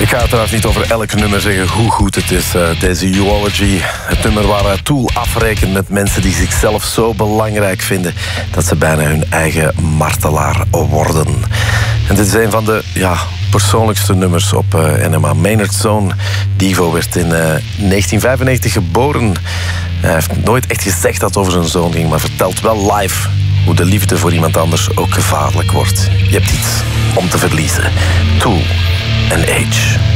Ik ga uiteraard niet over elk nummer zeggen hoe goed het is. Deze Eulogy, het nummer waar Tool afrekent met mensen die zichzelf zo belangrijk vinden dat ze bijna hun eigen martelaar worden. En dit is een van de persoonlijkste nummers op NMA. Maynard's zoon Devo werd in 1995 geboren. Hij heeft nooit echt gezegd dat het over zijn zoon ging, maar vertelt wel live hoe de liefde voor iemand anders ook gevaarlijk wordt. Je hebt iets om te verliezen. Tool and Age.